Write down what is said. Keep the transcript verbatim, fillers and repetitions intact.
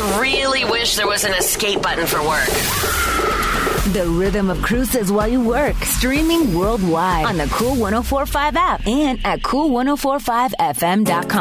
I really wish there was an escape button for work. The rhythm of cruises while you work. Streaming worldwide on the Cool one oh four point five app and at cool ten forty-five f m dot com.